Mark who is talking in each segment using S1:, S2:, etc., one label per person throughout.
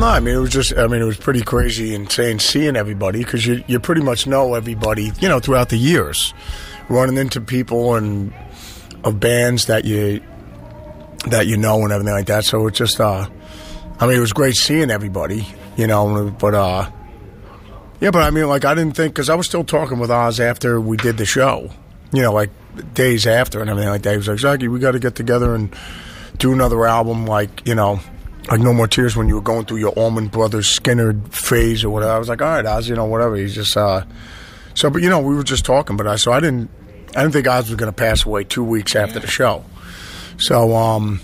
S1: No, I mean, it was pretty crazy, insane seeing everybody because you pretty much know everybody, throughout the years, running into people and of bands that you know and everything like that. So it's just, it was great seeing everybody, but I mean, like, I didn't think, because I was still talking with Oz after we did the show, like days after and everything like that. He was like, Zachy, we got to get together and do another album, like No More Tears, when you were going through your Allman Brothers Skinner phase or whatever. I was like, all right, Oz, whatever. He's just, but we were just talking, but I didn't think Oz was going to pass away 2 weeks after the show. So,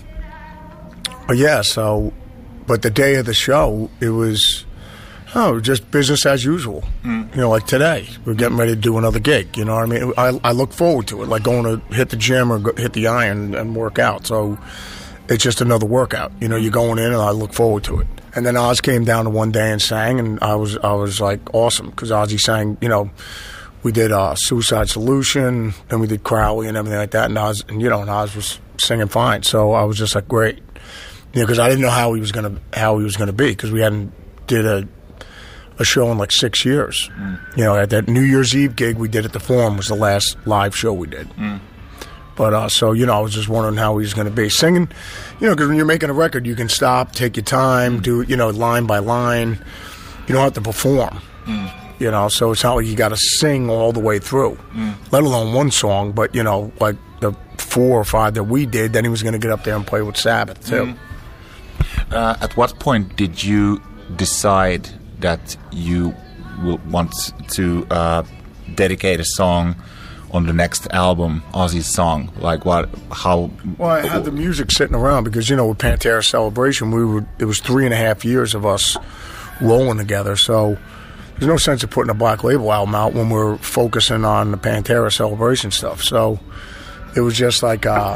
S1: but the day of the show, it was just business as usual. Like today, we're getting ready to do another gig. You know what I mean? I look forward to it, like going to hit the gym or hit the iron and work out. So it's just another workout. You're going in, and I look forward to it. And then Oz came down to one day and sang, and I was like awesome because Ozzy sang. We did Suicide Solution, then we did Crowley and everything like that, and Oz was singing fine. So I was just like, great, because I didn't know how he was gonna be, because we hadn't did a show in like 6 years. At that New Year's Eve gig we did at the Forum was the last live show we did. But I was just wondering how he was going to be singing. Because when you're making a record, you can stop, take your time, do line by line. You don't have to perform. So it's not like you got to sing all the way through, let alone one song. But like the 4 or 5 that we did, then he was going to get up there and play with Sabbath too.
S2: At what point did you decide that you will want to dedicate a song on the next album, Ozzy's song? Like what? How?
S1: Well, I had the music sitting around because with Pantera Celebration, it was 3.5 years of us rolling together. So there's no sense of putting a Black Label album out when we're focusing on the Pantera Celebration stuff. So it was just like I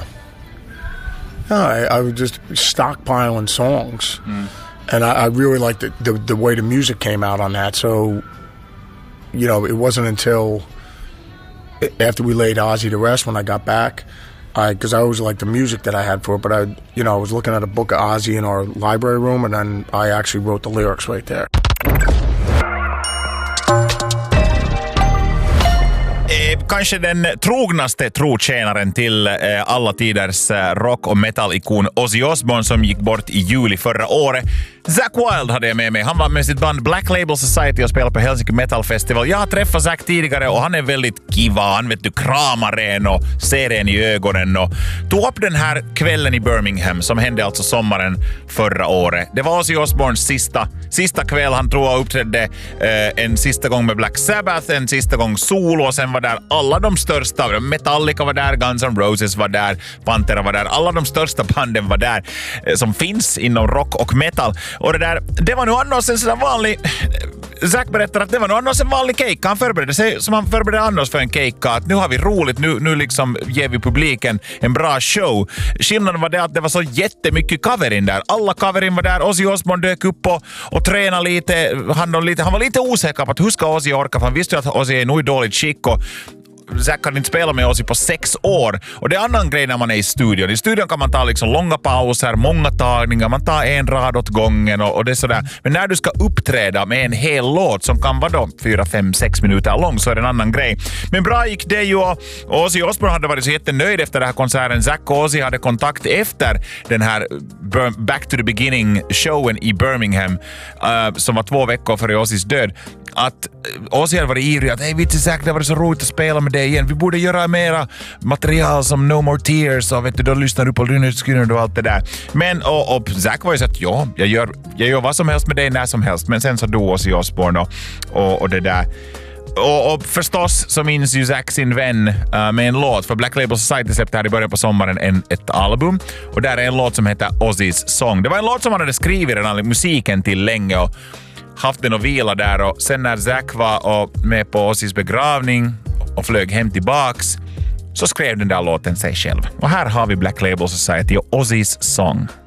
S1: was just stockpiling songs. And I really liked the way the music came out on that. So, it wasn't until after we laid Ozzy to rest when I got back, because I always liked the music that I had for it. But I was looking at a book of Ozzy in our library room, and then I actually wrote the lyrics right there.
S2: Kanske den trognaste trotjänaren till alla tiders rock- och metal-ikon Ozzy Osbourne som gick bort i juli förra året. Zakk Wylde hade jag med mig. Han var med sitt band Black Label Society och spelade på Helsinki Metal Festival. Jag har träffat Zakk tidigare och han är väldigt kiva. Han kramar en och ser en i ögonen och tog upp den här kvällen i Birmingham som hände alltså sommaren förra året. Det var Ozzy Osbournes sista kväll. Han tror jag uppträdde en sista gång med Black Sabbath, en sista gång solo, och sen var där alla de största. Metallica var där, Guns N' Roses var där, Pantera var där. Alla de största banden var där som finns inom rock och metal. Och det var nu annars en sån vanlig... Zakk berättar att det var nog annars en vanlig cake. Han förberedde sig som han förberedde annars för en cake. Att nu har vi roligt, nu liksom ger vi publiken en bra show. Skillnaden var det att det var så jättemycket coverin där. Alla coverin var där. Ozzy Osbourne dök upp och tränade lite. Han var lite osäker på att hur ska Ozzy orka, för han visste ju att Ozzy är nog i dåligt skick och Zakk hade inte spelat med Ozzy på 6 år. Och det är en annan grej när man är i studion. I studion kan man ta liksom långa pauser, många tagningar, man tar en rad åt gången och det är sådär. Men när du ska uppträda med en hel låt som kan vara då 4, 5, 6 minuter lång, så är det en annan grej. Men bra gick det ju, och Ozzy Osbourne hade varit så jättenöjd efter den här konserten. Zakk och Ozzy hade kontakt efter den här Back to the Beginning showen i Birmingham som var 2 veckor före Ozzys död. Att Ozzy hade varit ivrig att hej, vet Zakk, det var så roligt att spela med dig igen. Vi borde göra mera material som No More Tears och vet du, då lyssnar du på Lynyrd Skynyrd och allt det där. Men och Zakk var ju så att ja, jag gör vad som helst med dig när som helst. Men sen så dog Ozzy Osbourne och det där. Och förstås så minns ju Zakk sin vän med en låt, för Black Label Society släppte här i början på sommaren ett album, och där är en låt som heter Ozzy's Song. Det var en låt som han hade skrivit redan musiken till länge och haft den och vila där, och sen när Zakk var med på Ozzys begravning och flög hem tillbaks, så skrev den där låten sig själv. Och här har vi Black Label Society och Ozzy's Song.